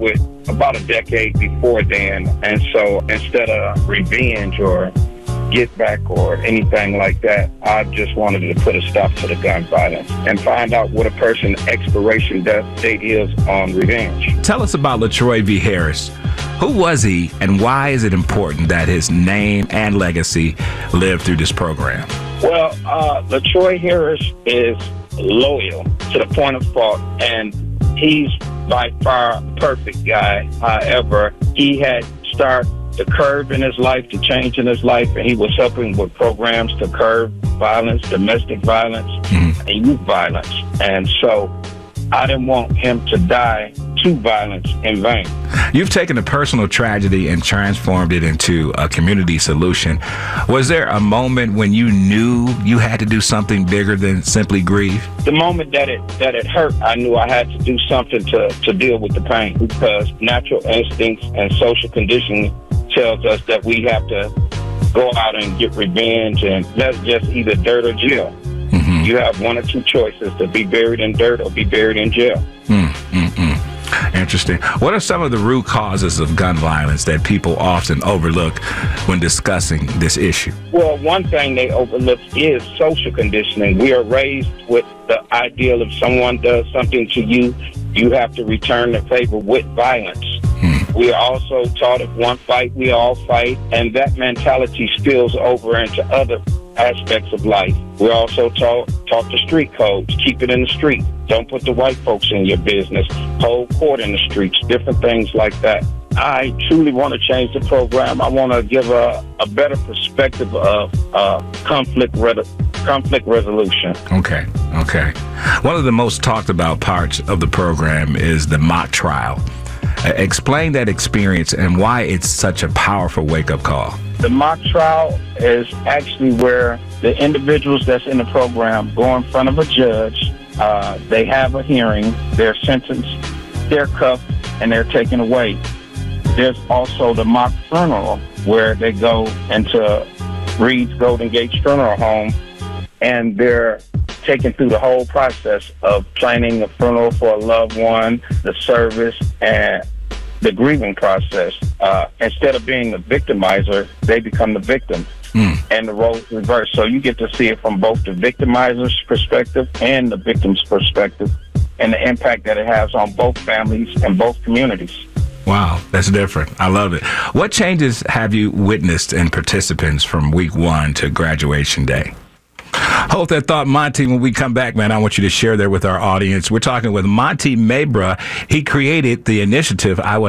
with about a decade before then. And so instead of revenge or get back or anything like that, I just wanted to put a stop to the gun violence and find out what a person's expiration date is on revenge. Tell us about LaTroy V. Harris. Who was he, and why is it important that his name and legacy live through this program? Well, LaTroy Harris is loyal to the point of fault, and he's by far a perfect guy. However, he had started the curve in his life, the change in his life, and he was helping with programs to curb violence, domestic violence, and youth violence. And so I didn't want him to die to violence in vain. You've taken a personal tragedy and transformed it into a community solution. Was there a moment when you knew you had to do something bigger than simply grieve? The moment that it hurt, I knew I had to do something to deal with the pain, because natural instincts and social conditioning tells us that we have to go out and get revenge, and that's just either dirt or jail. You have one or two choices: to be buried in dirt or be buried in jail. Interesting. What are some of the root causes of gun violence that people often overlook when discussing this issue? Well, one thing they overlook is social conditioning. We are raised with the ideal if someone does something to you, you have to return the favor with violence. We are also taught if one fight, we all fight, and that mentality spills over into other aspects of life. We're also taught the street codes. Keep it in the street. Don't put the white folks in your business. Hold court in the streets. Different things like that. I truly want to change the program. I want to give a better perspective of conflict resolution. Okay. One of the most talked about parts of the program is the mock trial. Explain that experience and why it's such a powerful wake-up call. The mock trial is actually where the individuals that's in the program go in front of a judge. They have a hearing, they're sentenced, they're cuffed, and they're taken away. There's also the mock funeral, where they go into Reed's Golden Gate Funeral Home, and they're taken through the whole process of planning a funeral for a loved one, the service, and the grieving process. Instead of being the victimizer, they become the victim, and the roles reverse. So you get to see it from both the victimizer's perspective and the victim's perspective, and the impact that it has on both families and both communities. Wow, that's different. I love it. What changes have you witnessed in participants from week 1 to graduation day? Hold that thought, Monty. When we come back, man, I want you to share that with our audience. We're talking with Monty Mabra. He created the initiative, I Will